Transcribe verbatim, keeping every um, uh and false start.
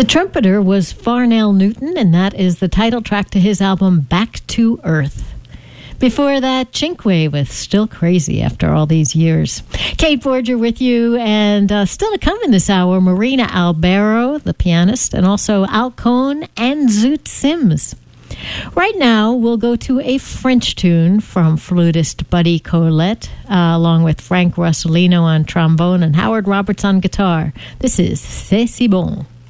The trumpeter was Farnell Newton, and that is the title track to his album Back to Earth. Before that, Cinque with Still Crazy after all these years. Kate Forger with you, and uh, still to come in this hour, Marina Albero, the pianist, and also Al Cohn and Zoot Sims. Right now, we'll go to a French tune from flutist Buddy Collette, uh, along with Frank Russolino on trombone and Howard Roberts on guitar. This is C'est si bon.